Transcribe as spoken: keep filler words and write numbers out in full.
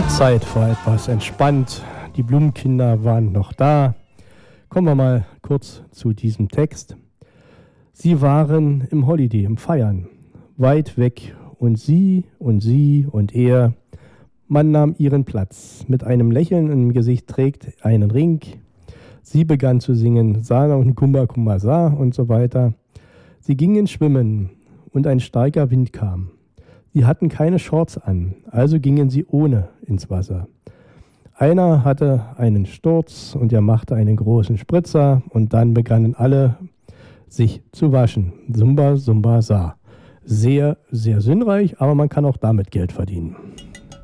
Die Zeit war etwas entspannt, die Blumenkinder waren noch da. Kommen wir mal kurz zu diesem Text. Sie waren im Holiday, im Feiern, weit weg, und sie und sie und er. Man nahm ihren Platz. Mit einem Lächeln im Gesicht trägt einen Ring. Sie begann zu singen, Sana und Kumba Kumba Sa und so weiter. Sie gingen schwimmen und ein starker Wind kam. Sie hatten keine Shorts an, also gingen sie ohne ins Wasser. Einer hatte einen Sturz und er machte einen großen Spritzer und dann begannen alle sich zu waschen. Sumba, Sumba, Sa. Sehr, sehr sinnreich, aber man kann auch damit Geld verdienen.